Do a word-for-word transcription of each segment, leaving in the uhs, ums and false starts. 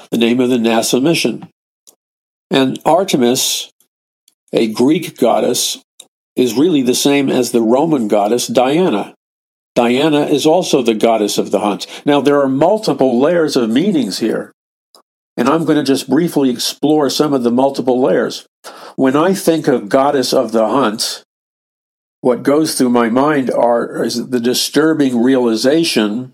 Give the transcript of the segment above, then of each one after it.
the name of the NASA mission. And Artemis, a Greek goddess, is really the same as the Roman goddess Diana. Diana is also the goddess of the hunt. Now, there are multiple layers of meanings here, and I'm going to just briefly explore some of the multiple layers. When I think of goddess of the hunt, what goes through my mind are is the disturbing realization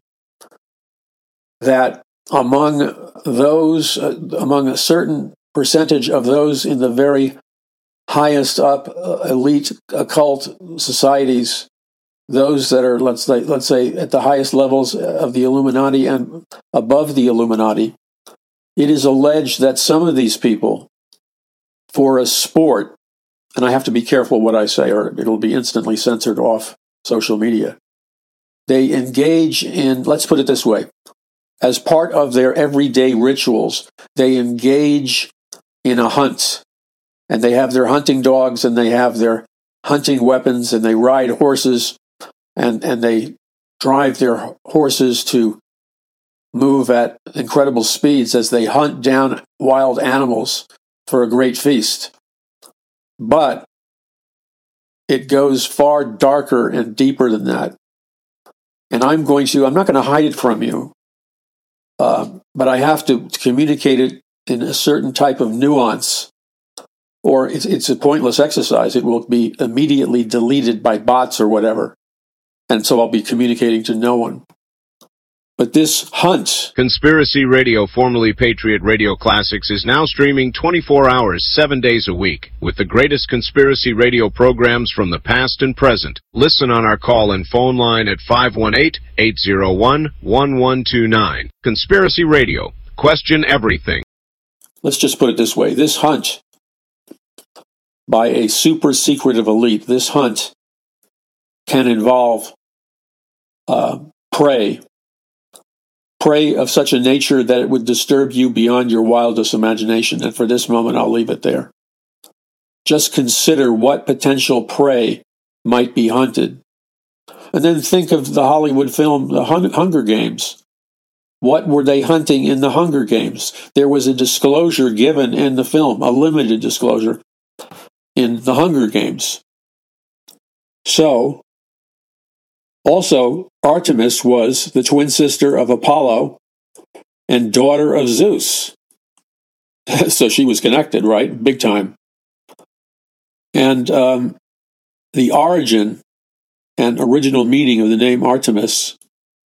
that among those, uh, among a certain percentage of those in the very highest up uh, elite occult societies, those that are, let's say, let's say, at the highest levels of the Illuminati and above the Illuminati, it is alleged that some of these people, for a sport, and I have to be careful what I say or it'll be instantly censored off social media, they engage in, let's put it this way, as part of their everyday rituals, they engage in a hunt. And they have their hunting dogs and they have their hunting weapons and they ride horses and, and they drive their horses to move at incredible speeds as they hunt down wild animals for a great feast. But it goes far darker and deeper than that. And I'm going to, I'm not going to hide it from you, uh, but I have to communicate it in a certain type of nuance, or it's, it's a pointless exercise. It will be immediately deleted by bots or whatever. And so I'll be communicating to no one. But this hunt... Conspiracy Radio, formerly Patriot Radio Classics, is now streaming twenty-four hours, seven days a week, with the greatest conspiracy radio programs from the past and present. Listen on our call-in phone line at five one eight, eight zero one, one one two nine. Conspiracy Radio. Question everything. Let's just put it this way. This hunt by a super secretive elite, this hunt can involve uh, prey, prey of such a nature that it would disturb you beyond your wildest imagination. And for this moment, I'll leave it there. Just consider what potential prey might be hunted. And then think of the Hollywood film, The Hunger Games. What were they hunting in the Hunger Games? There was a disclosure given in the film, a limited disclosure in the Hunger Games. So, also, Artemis was the twin sister of Apollo and daughter of Zeus. So she was connected, right? Big time. And um, the origin and original meaning of the name Artemis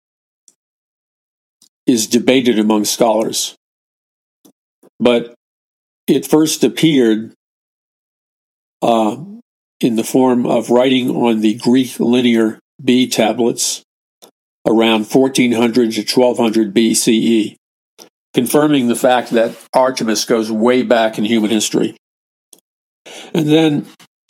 is debated among scholars. But it first appeared uh, in the form of writing on the Greek Linear B tablets around fourteen hundred to twelve hundred B C E, confirming the fact that Artemis goes way back in human history. And then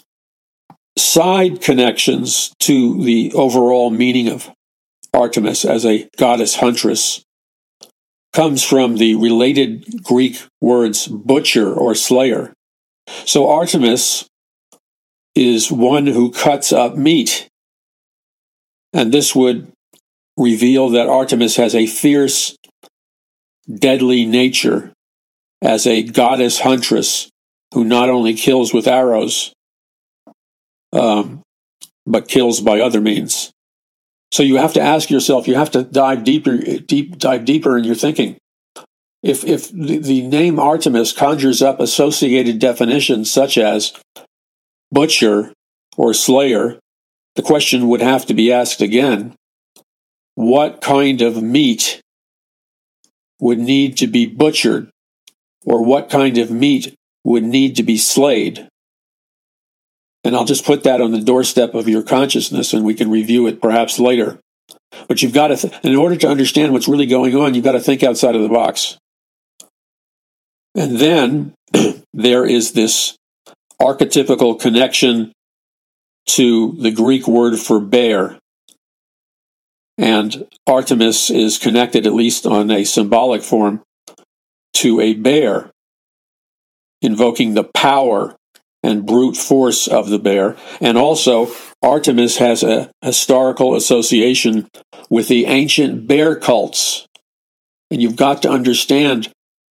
side connections to the overall meaning of Artemis as a goddess huntress comes from the related Greek words butcher or slayer. So Artemis is one who cuts up meat. And this would reveal that Artemis has a fierce, deadly nature as a goddess huntress who not only kills with arrows, um, but kills by other means. So you have to ask yourself, you have to dive deeper, deep, dive deeper in your thinking. If if the, the name Artemis conjures up associated definitions such as butcher or slayer, the question would have to be asked again, what kind of meat would need to be butchered, or what kind of meat would need to be slayed? And I'll just put that on the doorstep of your consciousness, and we can review it perhaps later. But you've got to, th- in order to understand what's really going on, you've got to think outside of the box. And then there is this archetypical connection to the Greek word for bear. And Artemis is connected, at least on a symbolic form, to a bear, invoking the power and brute force of the bear. And also, Artemis has a historical association with the ancient bear cults. And you've got to understand